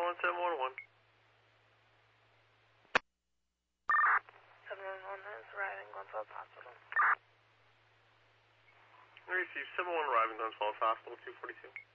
1711. 711 is arriving, Glenfeld Hospital. I received 71 arriving, Glenfeld Hospital, 242.